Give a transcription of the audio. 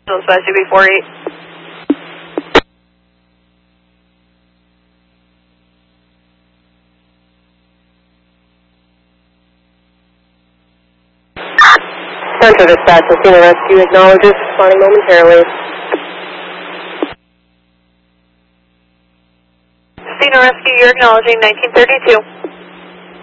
Dispatch UB48. Central Dispatch, Athena Rescue acknowledges responding momentarily. Athena Rescue, you're acknowledging 1932.